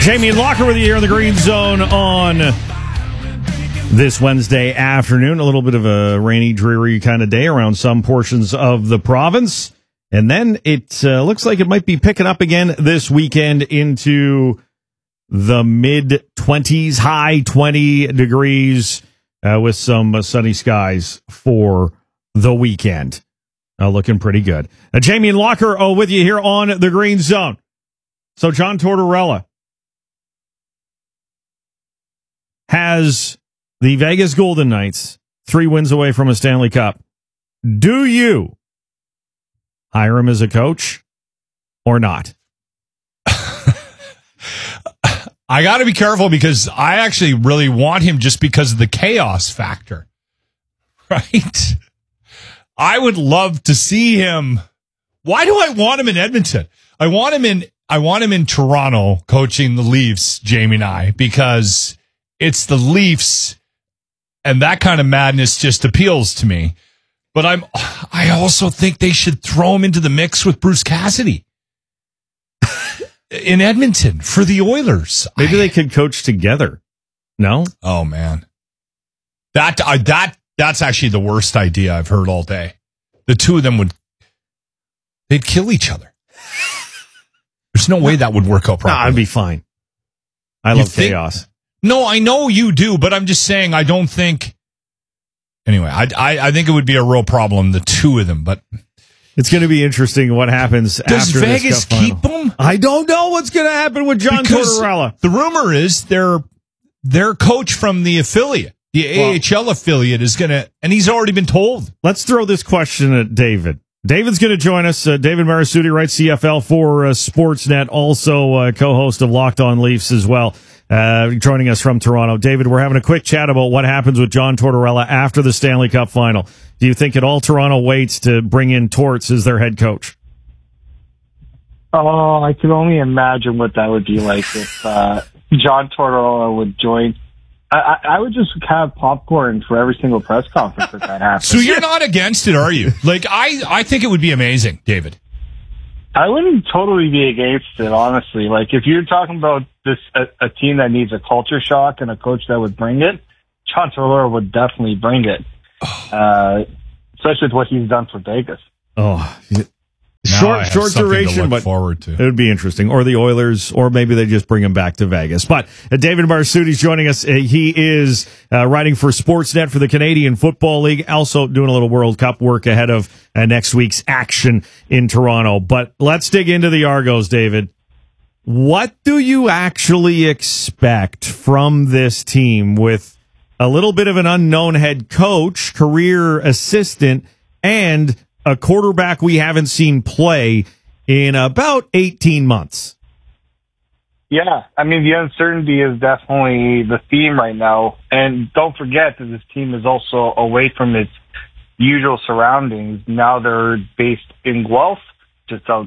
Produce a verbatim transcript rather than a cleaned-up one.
Jamie and Locker with you here in the Green Zone on this Wednesday afternoon. A little bit of a rainy, dreary kind of day around some portions of the province. And then it uh, looks like it might be picking up again this weekend into the mid twenties, high twenty degrees uh, with some uh, sunny skies for the weekend. Uh, looking pretty good. Uh, Jamie and Locker oh, with you here on the Green Zone. So John Tortorella has the Vegas Golden Knights three wins away from a Stanley Cup. Do you hire him as a coach or not? I got to be careful because I actually really want him just because of the chaos factor, right? I would love to see him. Why do I want him in Edmonton? I want him in, I want him in Toronto coaching the Leafs, Jamie and I, because it's the Leafs and that kind of madness just appeals to me. But I'm, I also think they should throw him into the mix with Bruce Cassidy in Edmonton for the Oilers. Maybe I, they could coach together. No? Oh man. That, uh, that, that's actually the worst idea I've heard all day. The two of them would, they'd kill each other. There's no way that would work out properly. No, I'd be fine. I You love think- chaos. No, I know you do, but I'm just saying I don't think. Anyway, I, I, I think it would be a real problem, the two of them. But It's going to be interesting what happens does after Vegas this cup keep final. them? I don't know what's going to happen with John Because Tortorella. the rumor is their their coach from the affiliate, the Well- A H L affiliate, is going to, and he's already been told. Let's throw this question at David. David's going to join us. Uh, David Marasuti writes C F L for uh, Sportsnet, also uh, co-host of Locked On Leafs as well, uh, joining us from Toronto. David, we're having a quick chat about what happens with John Tortorella after the Stanley Cup final. Do you think it all Toronto waits to bring in Torts as their head coach? Oh, I can only imagine what that would be like if uh, John Tortorella would join. I, I, I would just have popcorn for every single press conference if that happened. So you're not against it, are you? Like, I, I think it would be amazing, David. I wouldn't totally be against it, honestly. Like, if you're talking about this a, a team that needs a culture shock and a coach that would bring it, John Tortorella would definitely bring it, uh, especially with what he's done for Vegas. Oh, Now I short have short something to duration, look but forward to. it would be interesting. Or the Oilers, or maybe they just bring him back to Vegas. But uh, David Marsuti's joining us. Uh, he is uh, writing for Sportsnet for the Canadian Football League, also doing a little World Cup work ahead of uh, next week's action in Toronto. But let's dig into the Argos, David. What do you actually expect from this team with a little bit of an unknown head coach, career assistant, and a quarterback we haven't seen play in about eighteen months? Yeah, I mean, the uncertainty is definitely the theme right now. And don't forget that this team is also away from its usual surroundings. Now they're based in Guelph, just out